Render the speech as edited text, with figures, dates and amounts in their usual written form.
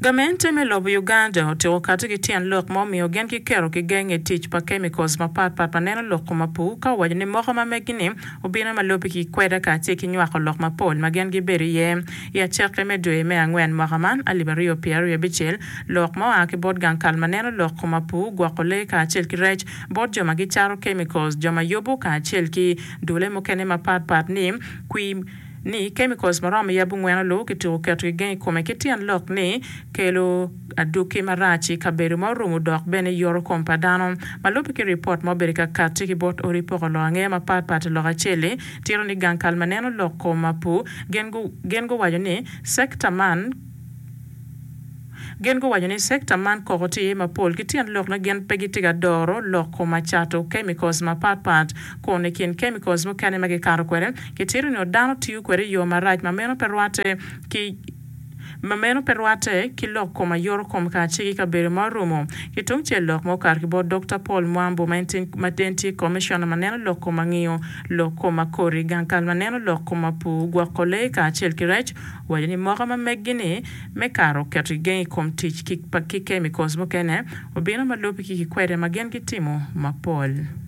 Gamente me lobo Uganda oteo kata ki tian lok mo miyo gen ki kero ki genge tich pa chemicals ma pat paneno lok kuma pu ka wajo ni moko ma megini ubina ma lopi ki kweda ka tie ki nywako lok ma pol ma gen gi beri ye ya cheke me dwe me angwen mwakaman alibario Pierre bichel lok mo aki bod gan kal maneno lok kuma pu gwakole ka chel ki rech bod joma ki charo chemicals joma yobo ka chel ki dule mo kene ma pat ni kui ni chemicals marama yabu ngwena lo kitu katu gen kome kitian lok ni kelo aduki marachi kaberu marumu dok bene yoro kompadano malopi ki report mo berika katu ki bot o report lo ange ma pat loka chele tiro ni gankal maneno lok komapu gengo wajo ni sekta man gen go wajani sekta man kokoti ma pol kitian lok na gen pegitiga doro lok ko machato chemicals ma pat kone kin chemicals mo kane magi karo kwere kitiru no dano tiu kwere yo maraj ma meno perwate ki lok ko ma yoro kom ka chigi ka bere marumo kitung che lok mo kar ki bo Dr. Paul Mwambo Matenti Commissioner maneno lok ko mangio lok ko makori gankal maneno lok ko mapu gwakole ka chel kirech wajani moga ma megini me karo katu gen kom tich ki chemicals mo kene obino malopi ki kwere magen kitimo mapol